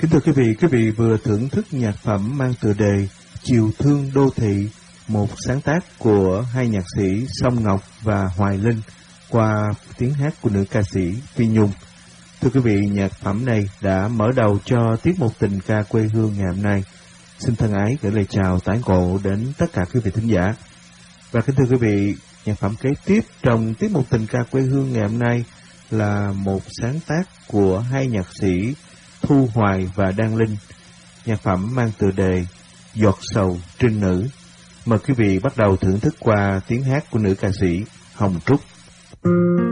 Kính thưa quý vị vừa thưởng thức nhạc phẩm mang tựa đề Chiều Thương Đô Thị, một sáng tác của hai nhạc sĩ Song Ngọc và Hoài Linh qua tiếng hát của nữ ca sĩ Phi Nhung. Thưa quý vị, nhạc phẩm này đã mở đầu cho tiết mục tình ca quê hương ngày hôm nay. Xin thân ái gửi lời chào tái ngộ đến tất cả quý vị thính giả. Và kính thưa quý vị, nhạc phẩm kế tiếp trong tiết mục tình ca quê hương ngày hôm nay là một sáng tác của hai nhạc sĩ Thu Hoài và Đan Linh. Nhạc phẩm mang tựa đề Giọt Sầu Trinh Nữ. Mời quý vị bắt đầu thưởng thức qua tiếng hát của nữ ca sĩ Hồng Trúc.